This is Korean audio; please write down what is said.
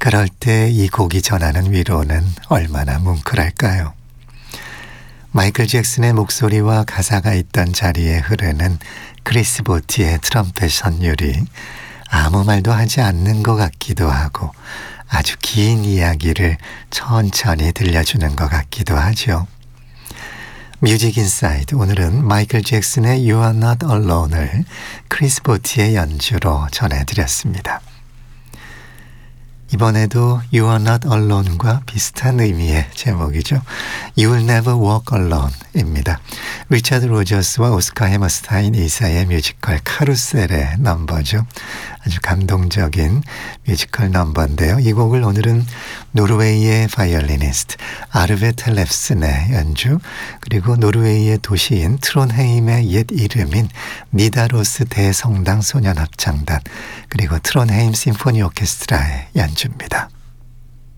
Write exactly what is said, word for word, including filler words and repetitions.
그럴 때 이 곡이 전하는 위로는 얼마나 뭉클할까요? 마이클 잭슨의 목소리와 가사가 있던 자리에 흐르는 크리스 보티의 트럼펫 선율이 아무 말도 하지 않는 것 같기도 하고 아주 긴 이야기를 천천히 들려주는 것 같기도 하죠. 뮤직 인사이드, 오늘은 마이클 잭슨의 You are not alone을 크리스 보티의 연주로 전해드렸습니다. 이번에도 You are not alone과 비슷한 의미의 제목이죠. You will never walk alone입니다. 리차드 로저스와 오스카 해머스타인 이사의 뮤지컬 카루셀의 넘버죠. 아주 감동적인 뮤지컬 넘버인데요. 이 곡을 오늘은 노르웨이의 바이올리니스트 아르베 텔랩슨의 연주, 그리고 노르웨이의 도시인 트론헤임의 옛 이름인 니다로스 대성당 소년합창단, 그리고 트론헤임 심포니 오케스트라의 연주입니다.